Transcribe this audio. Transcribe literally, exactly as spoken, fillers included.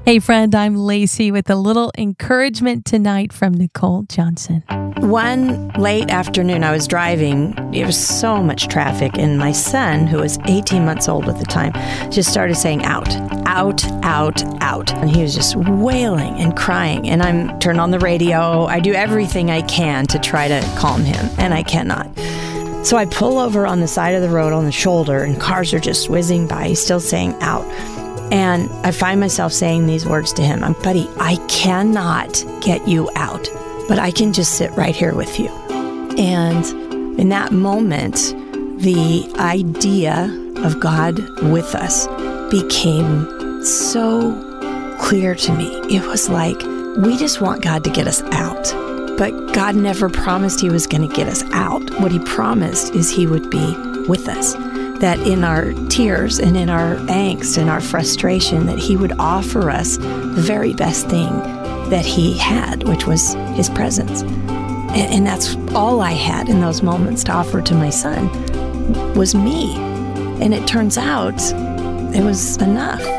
Hey friend, I'm Lacey with a little encouragement tonight from Nicole Johnson. One late afternoon, I was driving. There was so much traffic, and my son, who was eighteen months old at the time, just started saying out, out, out, out. And he was just wailing and crying. And I'm turned on the radio. I do everything I can to try to calm him, and I cannot. So I pull over on the side of the road on the shoulder, and cars are just whizzing by. He's still saying out. And I find myself saying these words to him. I'm, buddy, I cannot get you out, but I can just sit right here with you. And in that moment, the idea of God with us became so clear to me. It was like, we just want God to get us out. But God never promised he was going to get us out. What he promised is he would be with us. That in our tears and in our angst and our frustration, that he would offer us the very best thing that he had, which was his presence. And, and that's all I had in those moments to offer to my son, was me. And it turns out it was enough.